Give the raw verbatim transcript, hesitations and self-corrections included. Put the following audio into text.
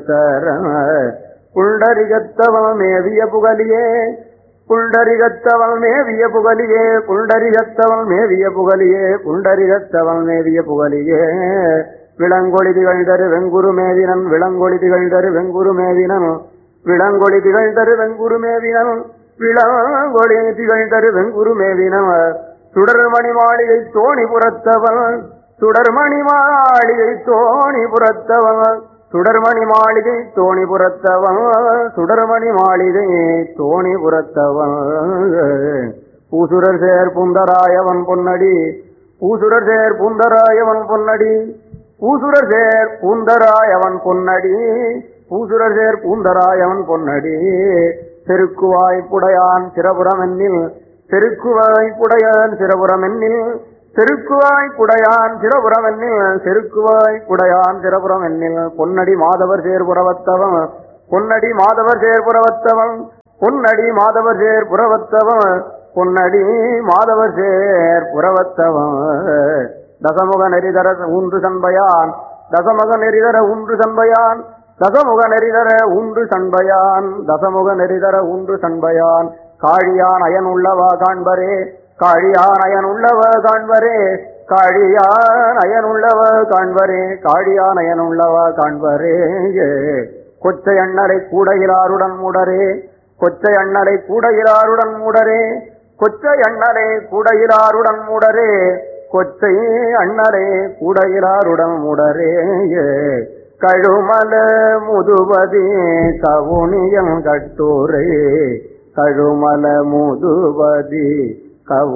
புறத்தர புண்டரிகத்தவம் மேவிய புகலியே புண்டரிகத்தவம் மேவிய புகலியே புண்டரிகத்தவம் மேவிய புகலியே புண்டரிகத்தவம் மேவிய புகலியே விளங்கொளி திகழ்தரு வெங்குரு மேவினன் விளங்கொளி திகழ்தரு வெங்குரு மேவினன் விளங்கொளி திகழ்தரு வெங்குரு மேவினன் விளங்கொளி திகழ்தரு வெங்குரு மேவினன் சுடர்மணி மாளிகை தோணி புறத்தவன் சுடர்மணி மாளிகை தோணி புறத்தவன் சுடர்மணி மாளிகை தோணி புறத்தவன் சுடர்மணி மாளிகை தோணி புறத்தவன் பூசுரர் சேர் புந்தராயவன் பொன்னடி பூசுரர் சேர் புந்தராயவன் பொன்னடி பூசுரர் சேர் பூந்தராயவன் பொன்னடி பூசுரர் சேர் பூந்தராயவன் பொன்னடி செருக்குவாய்ப்புடையான் சிரபுரம் என்னில் செருக்குவாய்ப்புடையான் சிரபுரம் என்னில் செருக்குவாய்ப்புடையான் சிரபுரம் என்னில் செருக்குவாய்ப்புடையான் சிரபுரம் என்னில் பொன்னடி மாதவர் சேர்புறவத்தவன் பொன்னடி மாதவர் சேர்புறவத்தவன் பொன்னடி மாதவர் சேர்புறவத்தவன் பொன்னடி மாதவர் சேர்புறவத்தவன் தசமுக நெறிதர ஊன்று சண்பையான் தசமுக நெறிதர ஊன்று சண்பையான் தசமுக நெறிதர ஊன்று சண்பையான் தசமுக நெறிதர ஊன்று சண்பையான் காழியான் அயன் உள்ளவா காண்பரே காழியான் அயன் உள்ளவ காண்பரே காழியான் அயன் உள்ளவ காண்பரே காழியான் அயன் உள்ளவ காண்பரே கொச்சை அண்ணலை கூடையிலாருடன் மூடரே கொச்சை அண்ணலை கூடையிலாருடன் மூடரே கொச்சை அண்ணலை கூடையிலாருடன் மூடரே கொச்சை அண்ணலை கூடையிலாருடன் மூடரே கழுமல முதுபதி கவுனியம் கட்டூரே கழுமல முதுபதி கவு